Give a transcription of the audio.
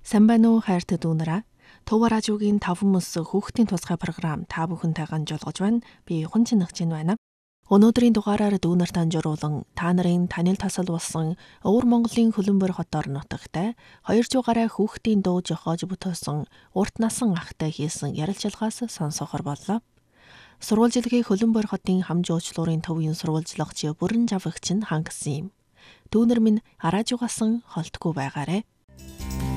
Сайн байна уу хайртай дүүнараа. Тувар ажуугийн 5 мөс хүүхдийн тусгай програм та бүхэнтэйгээ жолгож байна. Би хүн чинэгч байна. Өнөөдрийн дугаараар дүүнарт анжууруулан та нарын танил тасал болсон Өвөр Монголын хөлбөмбөр хот орон нутагтай 200 гаруй хүүхдийн дуу жохоож бүтээсэн урт насан ахтай хийсэн ярилцлагаас сонсохор боллоо. Сурвалжилгийн хөлбөмбөр хотын хам жуучлуурын төвийн сурвалжлагч бүрэн жавагч нь хангасан юм. Дүүнер минь арааж угаасан холтгүй байгаарэ.